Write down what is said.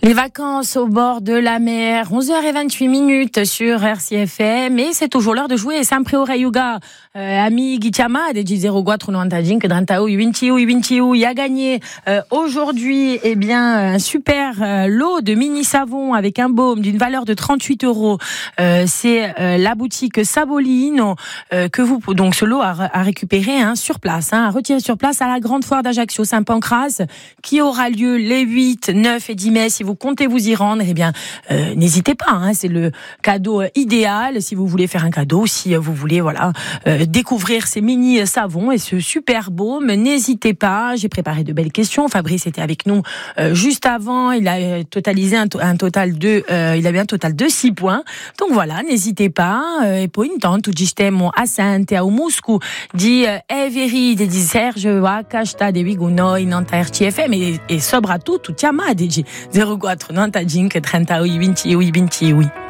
Les vacances au bord de la mer, 11h28 sur RCFM, et c'est toujours l'heure de jouer sempre ora Yuga. Amici chiamate di 0495 31 28 il a gagné aujourd'hui un super lot de mini savon avec un baume d'une valeur de 38 €. C'est la boutique Savolino que vous donc ce lot à récupérer sur place, à retirer sur place à la grande foire d'Ajaccio Saint-Pancras qui aura lieu les 8, 9 et 10 mai. Si vous comptez vous y rendre, n'hésitez pas, c'est le cadeau idéal si vous voulez faire un cadeau, si vous voulez découvrir ces mini savons et ce super baume, n'hésitez pas. J'ai préparé de belles questions. Fabrice était avec nous juste avant, il a totalisé un total de 6 points. Donc voilà, n'hésitez pas. E poi intanto ci stiamo assente au Muscu di Everi di Sergio Vacasta de Viguno in RCFM e soprattutto chiamate 0495 31 28 28.